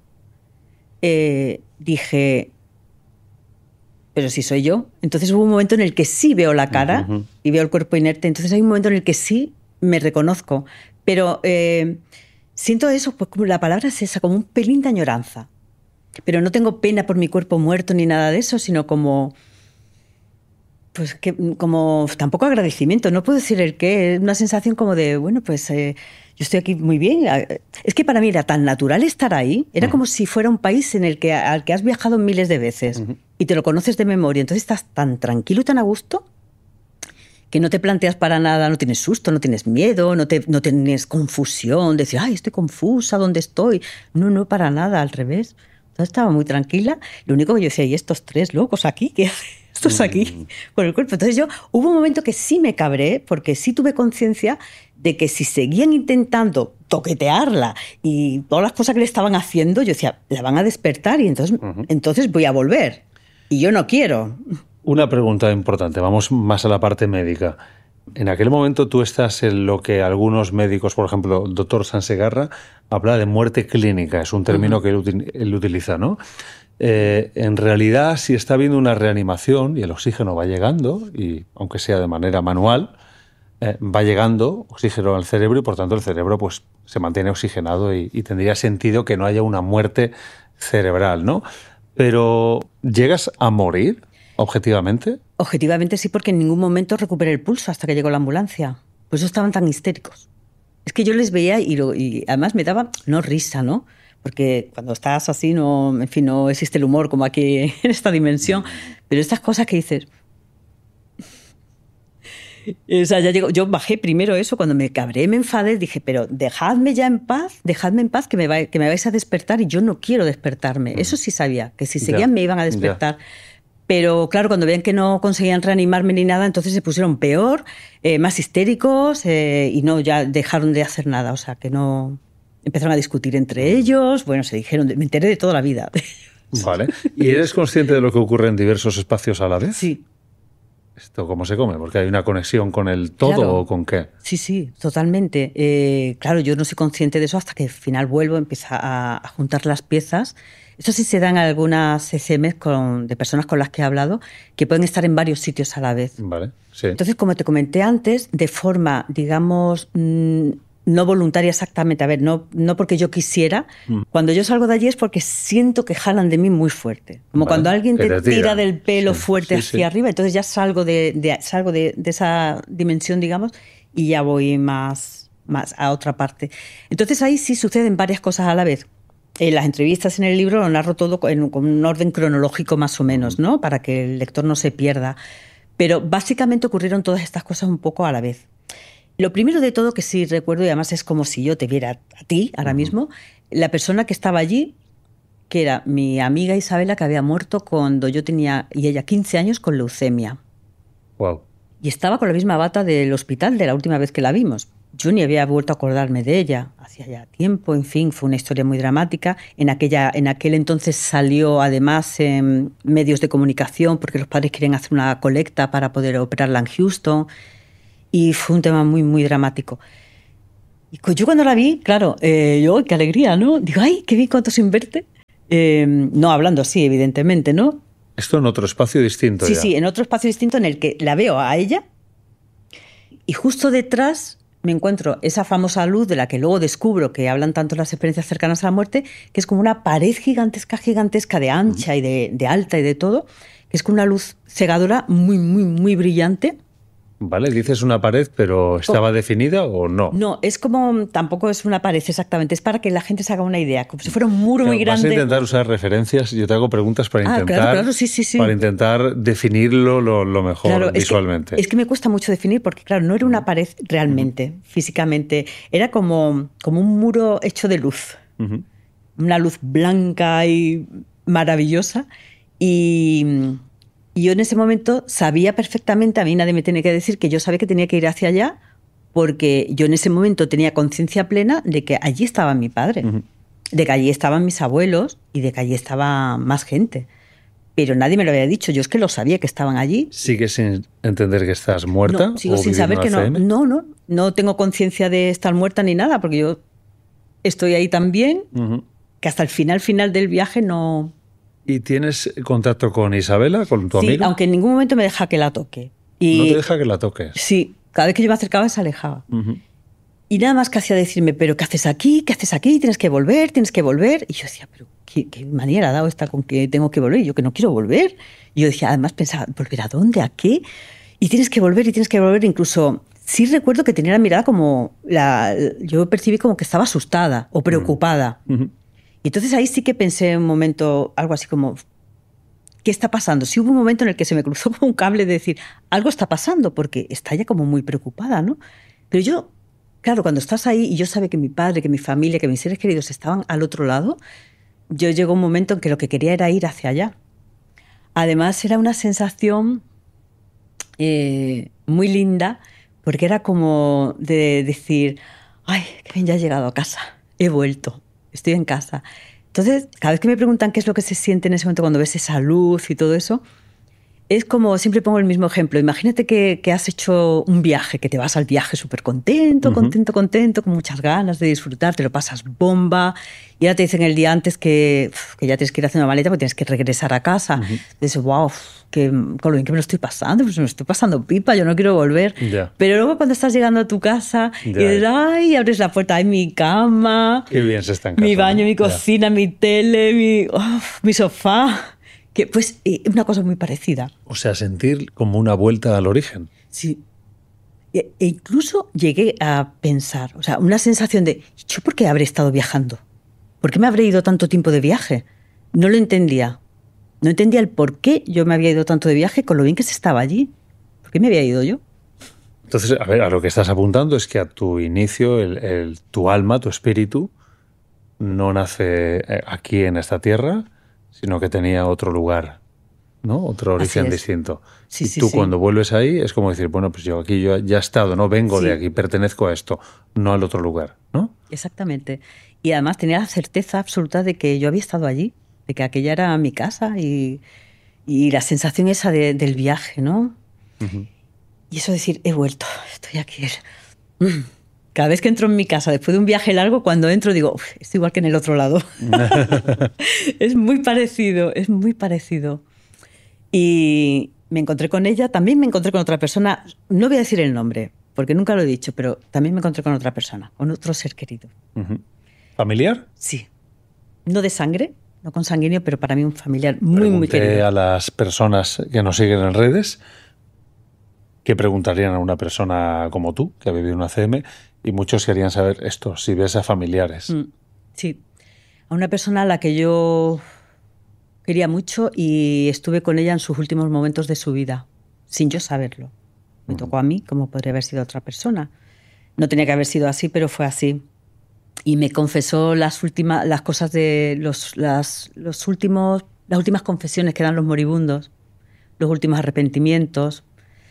dije, pero si soy yo. Entonces hubo un momento en el que sí veo la cara y veo el cuerpo inerte. Entonces hay un momento en el que sí me reconozco. Pero siento eso, pues como la palabra es esa, como un pelín de añoranza. Pero no tengo pena por mi cuerpo muerto ni nada de eso, sino como... Pues que como tampoco agradecimiento, no puedo decir el qué, es una sensación como de, bueno, pues yo estoy aquí muy bien. Es que para mí era tan natural estar ahí, era como si fuera un país al que has viajado miles de veces y te lo conoces de memoria, entonces estás tan tranquilo y tan a gusto que no te planteas para nada, no tienes susto, no tienes miedo, no tienes confusión, decir, ay, estoy confusa, ¿dónde estoy? No, para nada, al revés. Entonces estaba muy tranquila, lo único que yo decía, ¿y estos tres locos aquí? ¿Qué hacen estos aquí con el cuerpo? Entonces hubo un momento que sí me cabré, porque sí tuve conciencia de que si seguían intentando toquetearla y todas las cosas que le estaban haciendo, yo decía, la van a despertar y entonces voy a volver. Y yo no quiero. Una pregunta importante, vamos más a la parte médica. en aquel momento tú estás en lo que algunos médicos, por ejemplo, el doctor Sansegarra, habla de muerte clínica, es un término que él utiliza, ¿no? En realidad, si está habiendo una reanimación y el oxígeno va llegando, y aunque sea de manera manual, va llegando oxígeno al cerebro y por tanto el cerebro pues, se mantiene oxigenado y tendría sentido que no haya una muerte cerebral, ¿no? Pero ¿llegas a morir objetivamente? Objetivamente sí, porque en ningún momento recuperé el pulso hasta que llegó la ambulancia. Por eso estaban tan histéricos. Es que yo les veía y además me daba, no risa, ¿no? Porque cuando estás así, no, en fin, no existe el humor como aquí en esta dimensión. Pero estas cosas que dices... O sea, ya llegó, yo bajé primero eso, cuando me cabré, me enfadé, dije, pero dejadme ya en paz, que me vais a despertar y yo no quiero despertarme. Eso sí sabía, que si seguían me iban a despertar. Pero claro, cuando veían que no conseguían reanimarme ni nada, entonces se pusieron peor, más histéricos y no, ya dejaron de hacer nada. O sea, que no... Empezaron a discutir entre ellos, bueno, se dijeron, me enteré de toda la vida. Vale. ¿Y eres consciente de lo que ocurre en diversos espacios a la vez? Sí. ¿Esto cómo se come? ¿Porque hay una conexión con el todo o con qué? Sí, sí, totalmente. Claro, yo no soy consciente de eso hasta que al final vuelvo, empiezo a juntar las piezas. Eso sí se dan algunas ECMs de personas con las que he hablado que pueden estar en varios sitios a la vez. Vale, sí. Entonces, como te comenté antes, de forma, digamos, no voluntaria exactamente, a ver, no porque yo quisiera, cuando yo salgo de allí es porque siento que jalan de mí muy fuerte. Como cuando alguien te tira del pelo fuerte hacia arriba, entonces ya salgo de esa dimensión, digamos, y ya voy más a otra parte. Entonces ahí sí suceden varias cosas a la vez. En las entrevistas en el libro lo narro todo con un orden cronológico más o menos, ¿no? Para que el lector no se pierda. Pero básicamente ocurrieron todas estas cosas un poco a la vez. Lo primero de todo que sí recuerdo, y además es como si yo te viera a ti ahora mismo, la persona que estaba allí, que era mi amiga Isabela, que había muerto cuando yo tenía, y ella 15 años, con leucemia. Wow. Y estaba con la misma bata del hospital de la última vez que la vimos. Yo ni había vuelto a acordarme de ella, hacía ya tiempo, en fin, fue una historia muy dramática. En aquel entonces salió además en medios de comunicación porque los padres querían hacer una colecta para poder operarla en Houston. Y fue un tema muy, muy dramático. Y yo cuando la vi, claro, yo, qué alegría, ¿no? Digo, ay, qué vi cuánto sin verte. No hablando así, evidentemente, ¿no? Esto en otro espacio distinto. Sí, ya. sí, en otro espacio distinto en el que la veo a ella y justo detrás me encuentro esa famosa luz de la que luego descubro que hablan tanto las experiencias cercanas a la muerte, que es como una pared gigantesca de ancha y de alta y de todo, que es como una luz cegadora muy, muy, muy brillante. Vale, dices una pared, pero ¿estaba definida o no? No, es como, tampoco es una pared exactamente, es para que la gente se haga una idea, como si fuera un muro muy grande. Vas a intentar usar referencias, yo te hago preguntas para intentar, claro, sí. Para intentar definirlo lo mejor visualmente. Es que me cuesta mucho definir porque, claro, no era una pared realmente, físicamente, era como un muro hecho de luz, una luz blanca y maravillosa y yo en ese momento sabía perfectamente, a mí nadie me tiene que decir que yo sabía que tenía que ir hacia allá porque yo en ese momento tenía conciencia plena de que allí estaba mi padre, de que allí estaban mis abuelos y de que allí estaba más gente. Pero nadie me lo había dicho, yo es que lo sabía que estaban allí. ¿Sigues sin entender que estás muerta? No, sigo sin saber que no tengo conciencia de estar muerta ni nada porque yo estoy ahí también, que hasta el final del viaje no... ¿Y tienes contacto con Isabela, con tu amiga? Sí, aunque en ningún momento me deja que la toque. ¿No te deja que la toques? Sí, cada vez que yo me acercaba se alejaba. Y nada más que hacía decirme, pero ¿qué haces aquí? ¿Qué haces aquí? Tienes que volver. Y yo decía, pero ¿qué manera ha dado esta con que tengo que volver? Y yo que no quiero volver. Y yo decía, además pensaba, ¿volver a dónde? ¿A qué? Y tienes que volver. Incluso sí recuerdo que tenía la mirada como... yo percibí como que estaba asustada o preocupada. Y entonces ahí sí que pensé un momento, algo así como, ¿qué está pasando? Sí hubo un momento en el que se me cruzó como un cable de decir, algo está pasando, porque está ya como muy preocupada, ¿no? Pero yo, claro, cuando estás ahí y yo sabía que mi padre, que mi familia, que mis seres queridos estaban al otro lado, yo llegó un momento en que lo que quería era ir hacia allá. Además era una sensación muy linda, porque era como de decir, ay, qué bien, ya he llegado a casa, he vuelto. Estoy en casa. Entonces, cada vez que me preguntan qué es lo que se siente en ese momento cuando ves esa luz y todo eso, Es como, siempre pongo el mismo ejemplo. Imagínate que has hecho un viaje, que te vas al viaje súper contento, contento, con muchas ganas de disfrutar, te lo pasas bomba, y ahora te dicen el día antes que ya tienes que ir a hacer una maleta porque tienes que regresar a casa. Dices, wow, con lo bien que me lo estoy pasando, pues me lo estoy pasando pipa, yo no quiero volver. Ya. Pero luego cuando estás llegando a tu casa y dices, ay, abres la puerta, hay mi cama, qué bien se está en casa, mi baño, ¿no? mi cocina, mi tele, mi sofá. Que, pues una cosa muy parecida. O sea, sentir como una vuelta al origen. Sí. E incluso llegué a pensar, o sea, una sensación de, ¿yo por qué habré estado viajando? ¿Por qué me habré ido tanto tiempo de viaje? No lo entendía. No entendía el por qué yo me había ido tanto de viaje con lo bien que se estaba allí. ¿Por qué me había ido yo? Entonces, a ver, a lo que estás apuntando es que a tu inicio, tu alma, tu espíritu, no nace aquí en esta tierra, sino que tenía otro lugar, ¿no? Otro origen distinto. Sí, y tú cuando vuelves ahí es como decir, bueno, pues yo aquí ya he estado, no vengo de aquí, pertenezco a esto, no al otro lugar, ¿no? Exactamente. Y además tenía la certeza absoluta de que yo había estado allí, de que aquella era mi casa y la sensación esa del viaje, ¿no? Y eso de decir, he vuelto, estoy aquí. Cada vez que entro en mi casa, después de un viaje largo, cuando entro digo, estoy igual que en el otro lado. Es muy parecido, es muy parecido. Y me encontré con ella, también me encontré con otra persona, no voy a decir el nombre, porque nunca lo he dicho, pero también me encontré con otra persona, con otro ser querido. ¿Familiar? Sí. No de sangre, no consanguíneo, pero para mí un familiar muy, muy querido. A las personas que nos siguen en redes, ¿qué preguntarían a una persona como tú, que ha vivido una CM? Y muchos querían saber esto, si ves a familiares. Sí, a una persona a la que yo quería mucho y estuve con ella en sus últimos momentos de su vida, sin yo saberlo. Me tocó a mí, como podría haber sido otra persona. No tenía que haber sido así, pero fue así. Y me confesó las cosas de las últimas confesiones que dan los moribundos, los últimos arrepentimientos.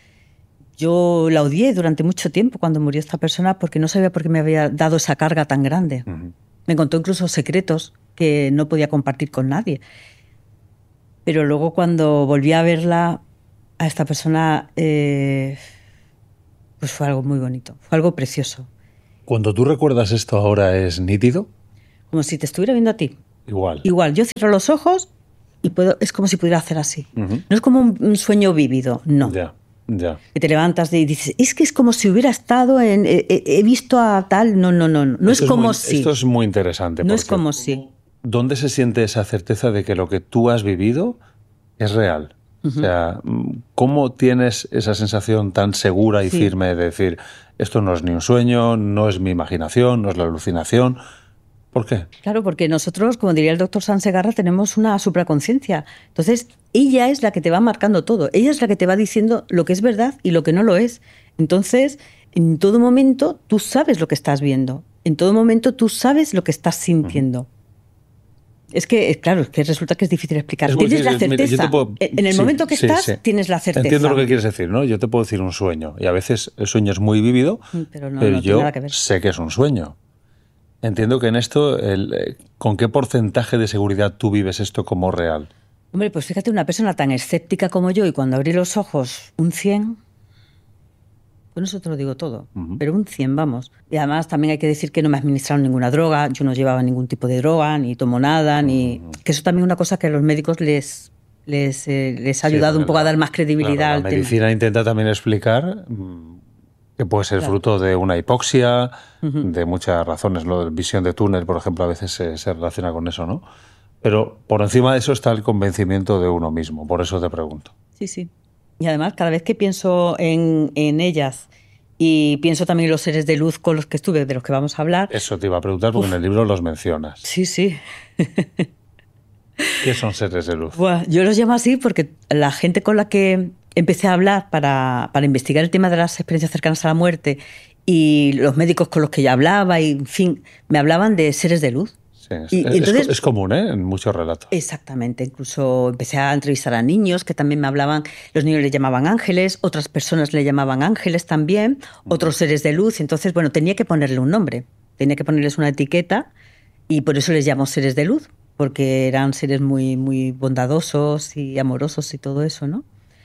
Yo la odié durante mucho tiempo cuando murió esta persona porque no sabía por qué me había dado esa carga tan grande. Me contó incluso secretos que no podía compartir con nadie. Pero luego cuando volví a verla, a esta persona, pues fue algo muy bonito, fue algo precioso. Cuando tú recuerdas esto ahora, ¿es nítido? Como si te estuviera viendo a ti. Igual. Igual, yo cierro los ojos y es como si pudiera hacer así. No es como un sueño vívido, no. Ya. Que te levantas y dices, es que es como si hubiera estado he visto a tal. No. No es como si. Esto es muy interesante. No es como si. ¿Dónde se siente esa certeza de que lo que tú has vivido es real? O sea, ¿cómo tienes esa sensación tan segura y firme de decir, esto no es ni un sueño, no es mi imaginación, no es la alucinación? ¿Por qué? Claro, porque nosotros, como diría el doctor Sansegarra, tenemos una supraconciencia. Entonces, ella es la que te va marcando todo. Ella es la que te va diciendo lo que es verdad y lo que no lo es. Entonces, en todo momento, tú sabes lo que estás viendo. En todo momento, tú sabes lo que estás sintiendo. Es que, claro, es que resulta que es difícil explicar. Tienes la certeza. En el momento que estás, tienes la certeza. Entiendo lo que quieres decir, ¿no? Yo te puedo decir un sueño. Y a veces el sueño es muy vívido, pero yo sé que es un sueño. Entiendo que en esto, ¿con qué porcentaje de seguridad tú vives esto como real? Hombre, pues fíjate, una persona tan escéptica como yo, y cuando abrí los ojos, un 100, con eso te lo digo todo, pero un 100, vamos. Y además también hay que decir que no me administraron ninguna droga, yo no llevaba ningún tipo de droga, ni tomo nada, ni... Que eso también es una cosa que a los médicos les ha ayudado un poco a dar más credibilidad al tema. La medicina intenta también explicar que puede ser fruto de una hipoxia, de muchas razones. Lo de visión de túnel, por ejemplo, a veces se relaciona con eso, ¿no? Pero por encima de eso está el convencimiento de uno mismo, por eso te pregunto. Sí. Y además, cada vez que pienso en ellas y pienso también en los seres de luz con los que estuve, de los que vamos a hablar... Eso te iba a preguntar porque en el libro los mencionas. Sí. ¿Qué son seres de luz? Bueno, yo los llamo así porque la gente con la que empecé a hablar para investigar el tema de las experiencias cercanas a la muerte y los médicos con los que yo hablaba, y en fin, me hablaban de seres de luz. Sí, entonces, es común, en muchos relatos. Exactamente. Incluso empecé a entrevistar a niños que también me hablaban. Los niños le llamaban ángeles, otras personas le llamaban ángeles también, otros seres de luz. Entonces, bueno, tenía que ponerle un nombre, tenía que ponerles una etiqueta y por eso les llamo seres de luz, porque eran seres muy, muy bondadosos y amorosos y todo eso, ¿no?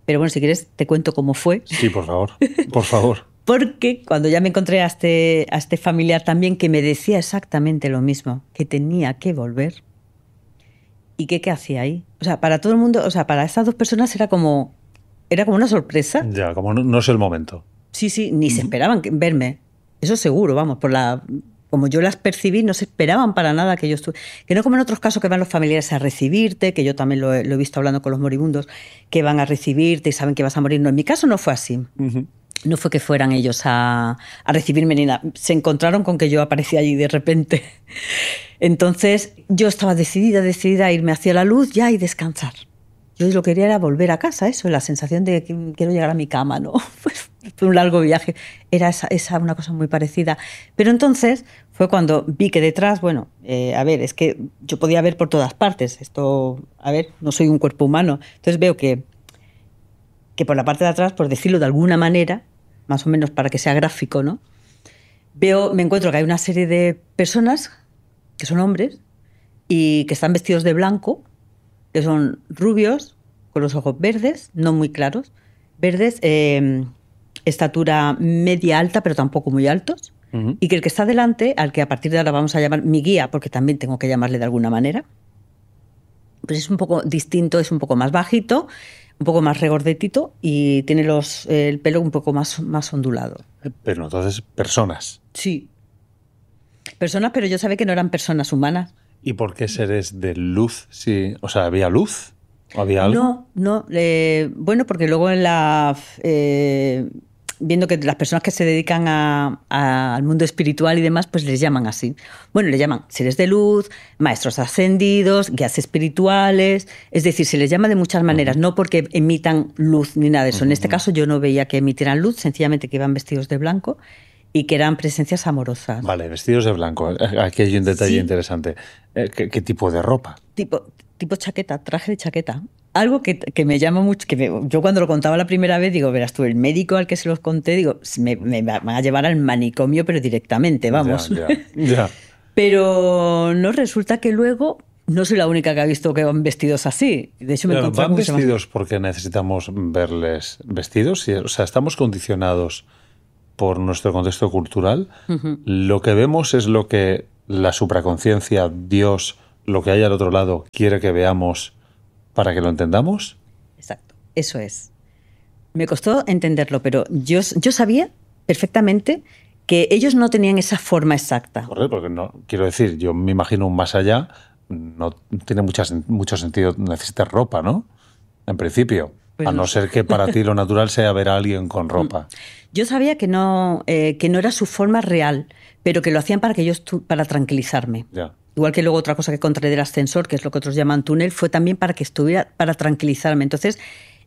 Pero bueno, si quieres te cuento cómo fue. Sí, por favor, por favor. Porque cuando ya me encontré a este familiar también que me decía exactamente lo mismo, que tenía que volver. ¿Y qué hacía ahí? O sea, para todo el mundo, o sea, para estas dos personas era como una sorpresa. Ya, como no es el momento. Sí, ni se esperaban verme. Eso seguro, vamos, como yo las percibí, no se esperaban para nada que yo estuviera. Que no como en otros casos que van los familiares a recibirte, que yo también lo he visto hablando con los moribundos, que van a recibirte y saben que vas a morir. No, en mi caso no fue así. Uh-huh. No fue que fueran ellos a recibirme ni nada. Se encontraron con que yo aparecía allí de repente. Entonces yo estaba decidida a irme hacia la luz ya y descansar. Yo lo que quería era volver a casa, eso, la sensación de que quiero llegar a mi cama, ¿no? Pues fue un largo viaje. Era esa una cosa muy parecida. Pero entonces fue cuando vi que detrás, bueno, es que yo podía ver por todas partes. Esto, no soy un cuerpo humano. Entonces veo que por la parte de atrás, por decirlo de alguna manera, más o menos para que sea gráfico, ¿no? Me encuentro que hay una serie de personas que son hombres y que están vestidos de blanco, que son rubios, con los ojos verdes, no muy claros, verdes, estatura media alta, pero tampoco muy altos, uh-huh. Y que el que está delante, al que a partir de ahora vamos a llamar mi guía, porque también tengo que llamarle de alguna manera, pues es un poco distinto, es un poco más bajito, un poco más regordetito y tiene el pelo un poco más ondulado. Pero entonces, personas. Sí. Personas, pero yo sabía que no eran personas humanas. ¿Y por qué seres de luz? Sí, o sea, ¿había luz? ¿O había algo? No. Bueno, porque luego viendo que las personas que se dedican al mundo espiritual y demás, pues les llaman así. Bueno, le llaman seres de luz, maestros ascendidos, guías espirituales. Es decir, se les llama de muchas maneras, uh-huh. No porque emitan luz ni nada de eso. Uh-huh. En este caso yo no veía que emitieran luz, sencillamente que iban vestidos de blanco y que eran presencias amorosas. Vale, vestidos de blanco. Aquí hay un detalle interesante. ¿Qué tipo de ropa? Tipo chaqueta, traje de chaqueta. Algo que me llama mucho, yo cuando lo contaba la primera vez, digo, verás tú, el médico al que se los conté, digo, me van a llevar al manicomio, pero directamente, vamos. Ya. Pero no, resulta que luego no soy la única que ha visto que van vestidos así. De hecho, ¿Van vestidos porque necesitamos verles vestidos? O sea, estamos condicionados por nuestro contexto cultural. Uh-huh. Lo que vemos es lo que la supraconciencia, Dios, lo que hay al otro lado, quiere que veamos para que lo entendamos. Exacto, eso es. Me costó entenderlo, pero yo sabía perfectamente que ellos no tenían esa forma exacta. Correcto, porque no, quiero decir, yo me imagino un más allá, no tiene mucho sentido necesitar ropa, ¿no? En principio. Pues a no ser que para ti lo natural sea ver a alguien con ropa. Yo sabía que no era su forma real, pero que lo hacían para tranquilizarme. Ya. Igual que luego otra cosa que encontré del ascensor, que es lo que otros llaman túnel, fue también para que estuviera, para tranquilizarme. Entonces,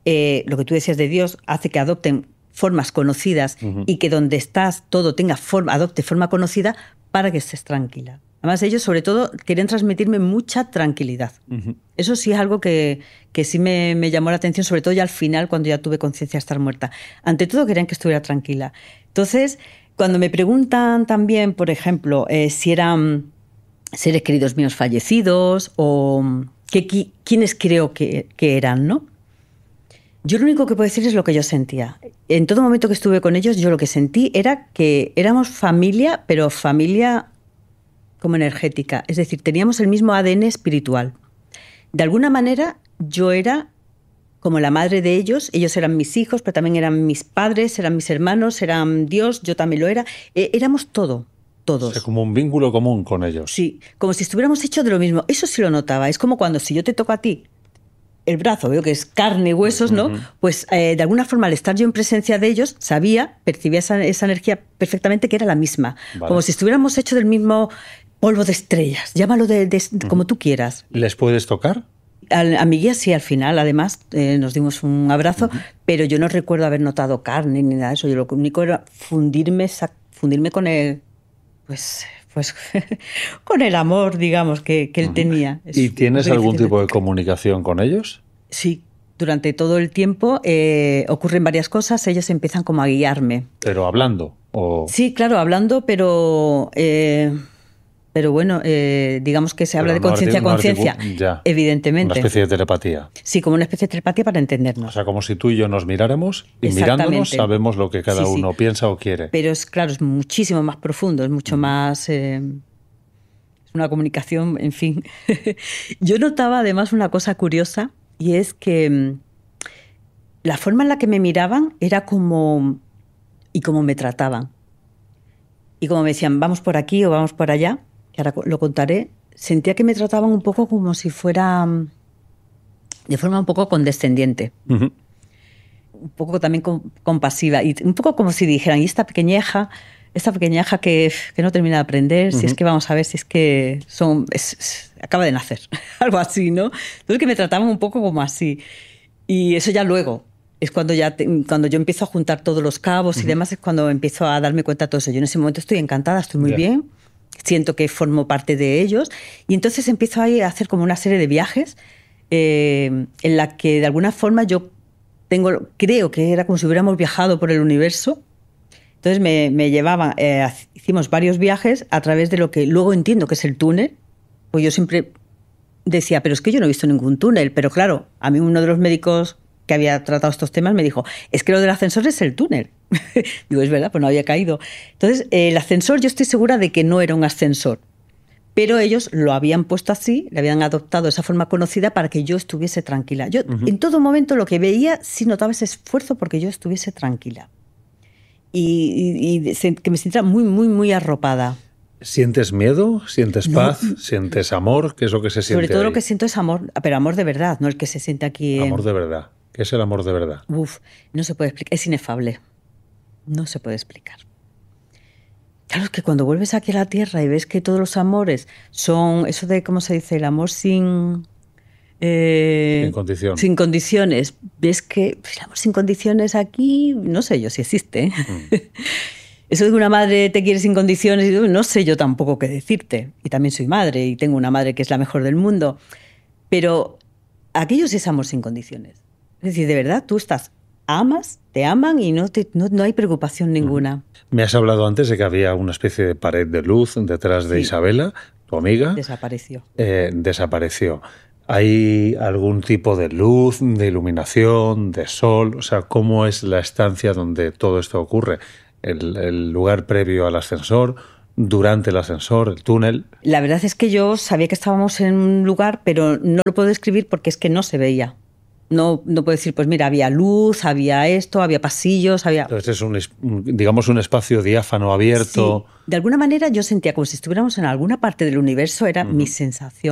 lo que tú decías de Dios hace que adopten formas conocidas, uh-huh. Y que donde estás todo adopte forma conocida para que estés tranquila. Además, ellos sobre todo querían transmitirme mucha tranquilidad. Uh-huh. Eso sí es algo que sí me llamó la atención, sobre todo ya al final, cuando ya tuve conciencia de estar muerta. Ante todo querían que estuviera tranquila. Entonces, cuando me preguntan también, por ejemplo, si eran seres queridos míos fallecidos o quiénes creo que eran, ¿no? Yo lo único que puedo decir es lo que yo sentía. En todo momento que estuve con ellos, yo lo que sentí era que éramos familia, pero familia como energética. Es decir, teníamos el mismo ADN espiritual. De alguna manera, yo era como la madre de ellos eran mis hijos, pero también eran mis padres, eran mis hermanos, eran Dios, yo también lo era. Éramos todos. O sea, como un vínculo común con ellos. Sí, como si estuviéramos hechos de lo mismo. Eso sí lo notaba. Es como cuando si yo te toco a ti el brazo, veo que es carne y huesos, ¿no? Uh-huh. Pues de alguna forma, al estar yo en presencia de ellos, percibía esa energía perfectamente que era la misma. Vale. Como si estuviéramos hechos del mismo polvo de estrellas. Llámalo uh-huh. Como tú quieras. ¿Les puedes tocar? A mi guía sí, al final, además, nos dimos un abrazo, uh-huh. Pero yo no recuerdo haber notado carne ni nada de eso. Yo lo único era fundirme con el... Pues con el amor, digamos, que él tenía. ¿Y tienes algún tipo de comunicación con ellos? Sí, durante todo el tiempo ocurren varias cosas, ellos empiezan como a guiarme. ¿Pero hablando? ¿O? Sí, claro, hablando, pero pero bueno, digamos que se habla de Pero conciencia a conciencia, ya, evidentemente. Una especie de telepatía. Sí, como una especie de telepatía para entendernos. O sea, como si tú y yo nos miráramos y mirándonos sabemos lo que cada uno piensa o quiere. Pero es claro, es muchísimo más profundo, es mucho más... es una comunicación, en fin. Yo notaba además una cosa curiosa, y es que la forma en la que me miraban era como... y cómo me trataban. Y como me decían, vamos por aquí o vamos por allá, que ahora lo contaré, sentía que me trataban un poco como si fuera de forma un poco condescendiente. Uh-huh. Un poco también compasiva. Y un poco como si dijeran, y esta pequeñeja que no termina de aprender, uh-huh. Si es que vamos a ver, si es que acaba de nacer, algo así, ¿no? Entonces que me trataban un poco como así. Y eso ya luego. Es cuando yo empiezo a juntar todos los cabos y demás, es cuando empiezo a darme cuenta de todo eso. Yo en ese momento estoy encantada, estoy muy bien, siento que formo parte de ellos, y entonces empiezo a hacer como una serie de viajes en la que de alguna forma yo creo que era como si hubiéramos viajado por el universo. Entonces me llevaban, hicimos varios viajes a través de lo que luego entiendo que es el túnel, pues yo siempre decía, pero es que yo no he visto ningún túnel, pero claro, a mí uno de los médicos que había tratado estos temas me dijo, es que lo del ascensor es el túnel. Digo, es verdad, pues no había caído. Entonces, el ascensor, yo estoy segura de que no era un ascensor, pero ellos lo habían puesto así, le habían adoptado esa forma conocida para que yo estuviese tranquila. Yo en todo momento lo que veía, sí notaba ese esfuerzo porque yo estuviese tranquila y que me sintiera muy, muy, muy arropada. ¿Sientes miedo? ¿Sientes paz? ¿Sientes amor? ¿Qué es lo que se siente? Sobre todo ahí? Lo que siento es amor, pero amor de verdad, no el que se siente aquí. Amor de verdad. ¿Qué es el amor de verdad? No se puede explicar, es inefable. No se puede explicar. Claro, es que cuando vuelves aquí a la Tierra y ves que todos los amores son eso de, ¿cómo se dice? El amor sin condición. Sin condiciones. Ves que el amor sin condiciones aquí, no sé yo si existe. Eso de que una madre te quiere sin condiciones, no sé yo tampoco qué decirte. Y también soy madre y tengo una madre que es la mejor del mundo. Pero aquello sí es amor sin condiciones. Es decir, de verdad, tú amas, te aman y no hay preocupación ninguna. Me has hablado antes de que había una especie de pared de luz detrás de Isabela, tu amiga. Desapareció. Desapareció. ¿Hay algún tipo de luz, de iluminación, de sol? O sea, ¿cómo es la estancia donde todo esto ocurre? El lugar previo al ascensor, durante el ascensor, el túnel. La verdad es que yo sabía que estábamos en un lugar, pero no lo puedo describir porque es que no se veía. No puedo decir, pues mira, había luz, había esto, había pasillos, había... Entonces es digamos un espacio diáfano, abierto. Sí. De alguna manera yo sentía como si estuviéramos en alguna parte del universo, era mi sensación.